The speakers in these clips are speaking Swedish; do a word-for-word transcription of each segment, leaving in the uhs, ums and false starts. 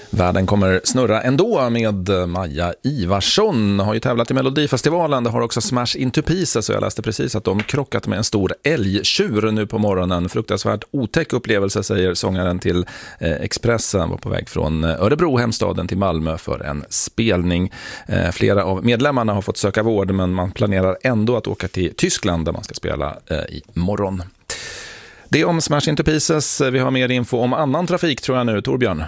Världen kommer snurra ändå med Maja Ivarsson. Har ju tävlat i Melodifestivalen. Det har också Smash Into Pieces, så jag läste precis att de krockat med en stor älgtjur nu på morgonen. Fruktansvärt otäck upplevelse, säger sångaren till eh, Expressen. Var på väg från Örebro, hemstaden, till Malmö för en spelning. Eh, flera av medlemmarna har fått söka vård, men man planerar ändå att åka till Tyskland där man ska spela eh, i morgon. Det om Smash Into Pieces. Vi har mer info om annan trafik, tror jag nu, Torbjörn.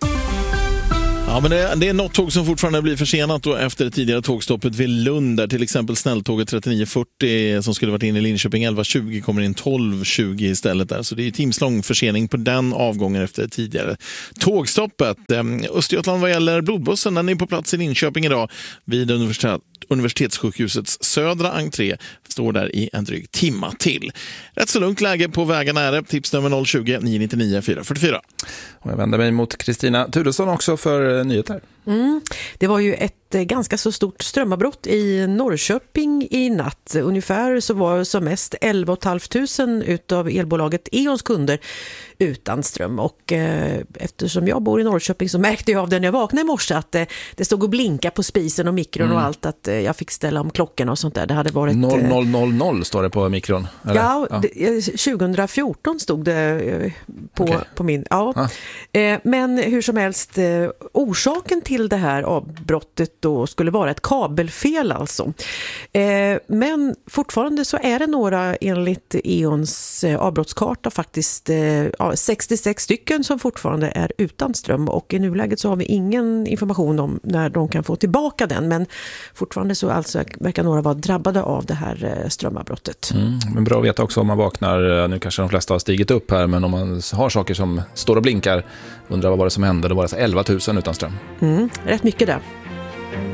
Ja, men det, det är något tåg som fortfarande blir försenat då efter det tidigare tågstoppet vid Lund, där till exempel snälltåget trettionio fyrtio som skulle varit in i Linköping elva tjugo kommer in tolv tjugo istället där. Så det är timslång försening på den avgången efter det tidigare tågstoppet. Östergötland vad gäller blodbussen, den är på plats i Linköping idag vid universitet, universitetssjukhusets södra entré. Står där i en dryg timma till. Rätt så lugnt läge på vägarna är det. Tips nummer noll tjugo, nio nio nio, fyra fyra fyra. Och jag vänder mig mot Kristina Turesson också för nyheter. Mm. Det var ju ett ganska så stort strömavbrott i Norrköping i natt. Ungefär så var som mest elva tusen fem hundra utav elbolaget E.ONs kunder utan ström. Och eh, eftersom jag bor i Norrköping så märkte jag av det när jag vaknade i morse att eh, det stod och blinka på spisen och mikron mm. och allt, att eh, jag fick ställa om klockorna och sånt där. Det hade varit noll noll noll noll står det på mikron. Eller? Ja, ja. Det, tjugo fjorton stod det eh, på, okay. på min. Ja. Ah. Eh, men hur som helst, eh, orsaken till det här avbrottet då skulle vara ett kabelfel alltså. Eh, men fortfarande så är det några enligt E.ONs eh, avbrottskarta faktiskt eh, ja, sextiosex stycken som fortfarande är utan ström, och i nuläget så har vi ingen information om när de kan få tillbaka den, men fortfarande så alltså verkar några vara drabbade av det här eh, strömavbrottet. Mm, men bra att veta också om man vaknar, nu kanske de flesta har stigit upp här, men om man har saker som står och blinkar, undrar vad var det som hände, det var alltså elva tusen utan ström. Mm, rätt mycket där.